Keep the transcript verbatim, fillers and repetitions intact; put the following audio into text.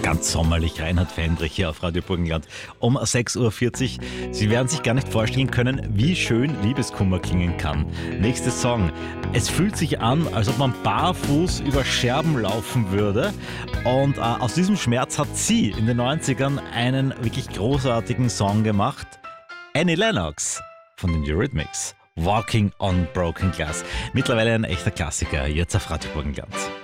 Ganz sommerlich, Reinhard Fendrich hier auf Radio Burgenland um sechs Uhr vierzig. Sie werden sich gar nicht vorstellen können, wie schön Liebeskummer klingen kann. Nächster Song. Es fühlt sich an, als ob man barfuß über Scherben laufen würde. Und äh, aus diesem Schmerz hat sie in den neunzigern einen wirklich großartigen Song gemacht. Annie Lennox von den Eurythmics. Walking on Broken Glass. Mittlerweile ein echter Klassiker, jetzt auf Radio Burgenland.